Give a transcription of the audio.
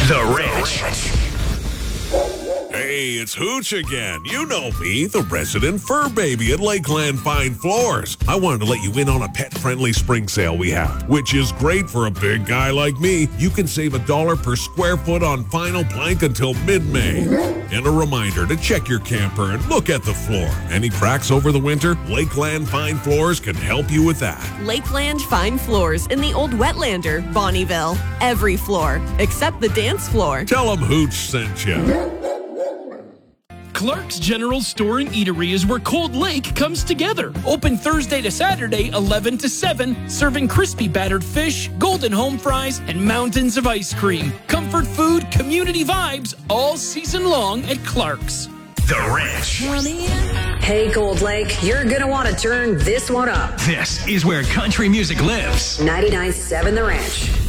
The Ranch. Hey, it's Hooch again. You know me, the resident fur baby at Lakeland Fine Floors. I wanted to let you in on a pet-friendly spring sale we have, which is great for a big guy like me. You can save $1 per square foot on vinyl plank until mid-May. And a reminder to check your camper and look at the floor. Any cracks over the winter? Lakeland Fine Floors can help you with that. Lakeland Fine Floors in the Old Wetlander, Bonnieville. Every floor, except the dance floor. Tell them Hooch sent you. Clark's General Store and Eatery is where Cold Lake comes together. Open Thursday to Saturday, 11 to 7, serving crispy battered fish, golden home fries, and mountains of ice cream. Comfort food, community vibes, all season long at Clark's. The Ranch. Hey, Cold Lake, you're going to want to turn this one up. This is where country music lives. 99.7 The Ranch.